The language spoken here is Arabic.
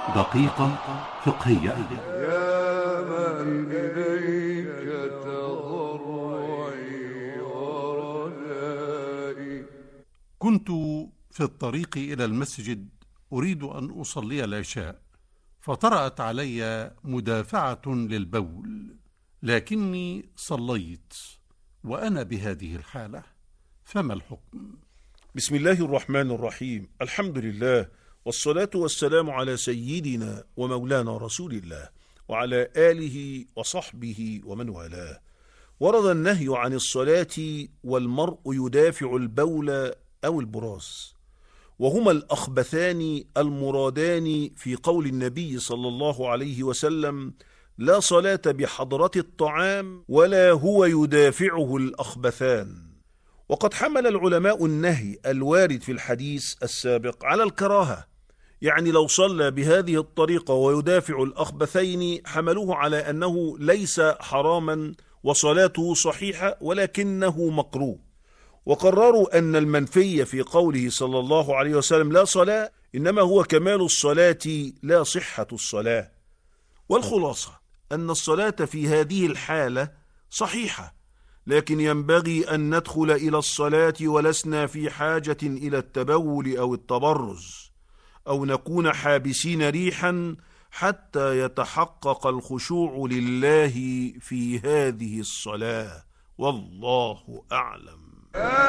دقيقة فقهية. يا من إليك تضرعي ورجائي. كنت في الطريق إلى المسجد أريد أن أصلي العشاء، فطرأت علي مدافعة للبول، لكني صليت وأنا بهذه الحالة، فما الحكم؟ بسم الله الرحمن الرحيم. الحمد لله، والصلاة والسلام على سيدنا ومولانا رسول الله وعلى آله وصحبه ومن والاه. ورد النهي عن الصلاة والمرء يدافع البول أو البراز، وهما الأخبثان المرادان في قول النبي صلى الله عليه وسلم: لا صلاة بحضرة الطعام ولا هو يدافعه الأخبثان. وقد حمل العلماء النهي الوارد في الحديث السابق على الكراهة، يعني لو صلى بهذه الطريقة ويدافع الأخبثين حملوه على أنه ليس حراما وصلاته صحيحة، ولكنه مكروه. وقرروا أن المنفي في قوله صلى الله عليه وسلم لا صلاة إنما هو كمال الصلاة لا صحة الصلاة. والخلاصة أن الصلاة في هذه الحالة صحيحة، لكن ينبغي أن ندخل إلى الصلاة ولسنا في حاجة إلى التبول أو التبرز، أو نكون حابسين ريحا حتى يتحقق الخشوع لله في هذه الصلاة. والله أعلم.